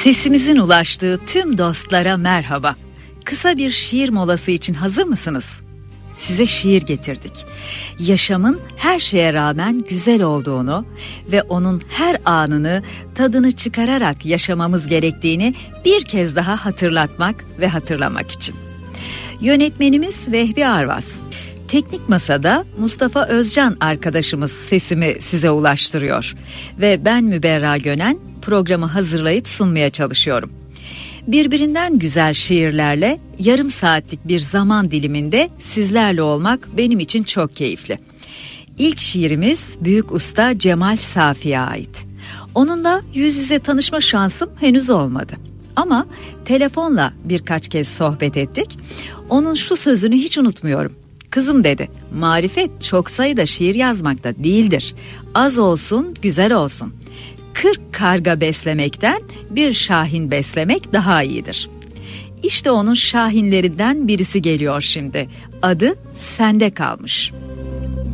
Sesimizin ulaştığı tüm dostlara merhaba. Kısa bir şiir molası için hazır mısınız? Size şiir getirdik. Yaşamın her şeye rağmen güzel olduğunu ve onun her anını tadını çıkararak yaşamamız gerektiğini bir kez daha hatırlatmak ve hatırlamak için. Yönetmenimiz Vehbi Arvas. Teknik masada Mustafa Özcan arkadaşımız sesimi size ulaştırıyor ve ben Müberra Gönen programı hazırlayıp sunmaya çalışıyorum. Birbirinden güzel şiirlerle yarım saatlik bir zaman diliminde sizlerle olmak benim için çok keyifli. İlk şiirimiz büyük usta Cemal Safi'ye ait. Onunla yüz yüze tanışma şansım henüz olmadı. Ama telefonla birkaç kez sohbet ettik. Onun şu sözünü hiç unutmuyorum. Kızım dedi, marifet çok sayıda şiir yazmakta değildir. Az olsun, güzel olsun. 40 karga beslemekten bir şahin beslemek daha iyidir. İşte onun şahinlerinden birisi geliyor şimdi. Adı Sende Kalmış.